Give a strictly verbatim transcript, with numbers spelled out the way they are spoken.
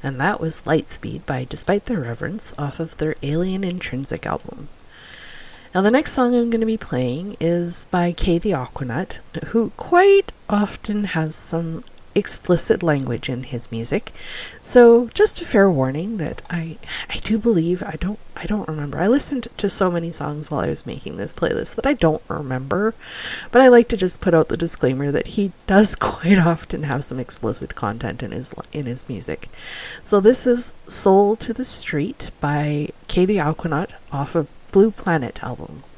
and that was Lightspeed by Despite the Reverence off of their Alien Intrinsic album. Now the next song I'm going to be playing is by Kay the Aquanaut, who quite often has some explicit language in his music. So just a fair warning that I I do believe I don't I don't remember. I listened to so many songs while I was making this playlist that I don't remember, but I like to just put out the disclaimer that he does quite often have some explicit content in his in his music. So this is Soul to the Street by Kay the Aquanaut off of Blue Planet album.